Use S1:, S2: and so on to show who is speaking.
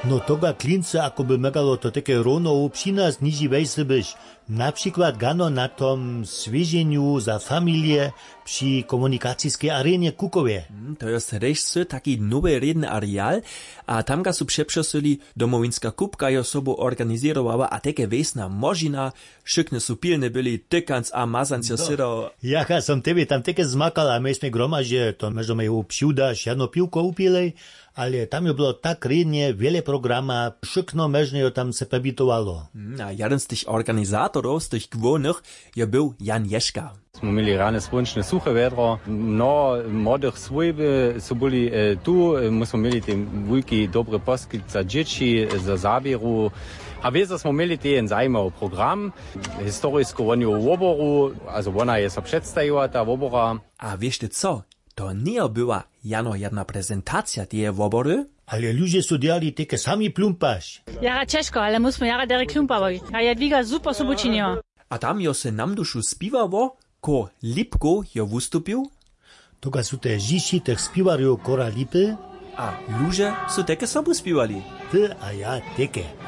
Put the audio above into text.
S1: No toga klince, ako by megalo to také rovno przy nas niži wejsy byś. Na przykład gano na tom swieżeniu za familię przy komunikacyjskiej arenie Kukowie.
S2: To jest rejscy taki nowy redny areal, a tamga su przeprosili domowinska kupka jo sobu organizirowała, a takie wejsna możina, szykne su pilne byli, tykans a mazans jo syro.
S1: Jaka som tebe tam také zmakal, a myśmy gromadzie, to możemy ją psiuda, siano piłko upilej, ale tam jo było tak rednie, wiele programa, szykno możne jo tam se pobitowalo.
S2: A jeden z tych organizatorów, z tych głównych, jo był Jan Jeszka.
S3: Smo imeli rane słonečne suche vedro, no młodych swojby so byli tu, my smo imeli te wujki dobre poskit za dzieci, za zabieru. A wiedzą smo imeli ten zajmowy program, historijsko oni o woboru, also ona je so przedstawiła ta wobora.
S2: A wiesz ty co? To nie była jano jedna prezentacja tej wobory?
S1: Ale ludzie su dělali také sami plumpaš.
S4: Jara ciężko, ale musimy jara derek klumpawać. A Jadwiga super sobie czyniła.
S2: A tam jo se nam duszu spiwało, ko Lipko jo wustupił?
S1: Toga su te žiši teh spivarjo kora lipy,
S2: A ludzie su takie sobu spiwali.
S1: ty a ja také.